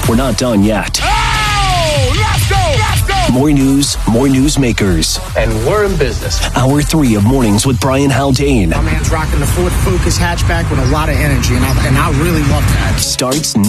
We're not done yet. Oh, let's go! Let's go! More news, more newsmakers. And we're in business. Hour 3 of Mornings with Brian Haldane My man's rocking the Ford Focus hatchback with a lot of energy, and I really love that. starts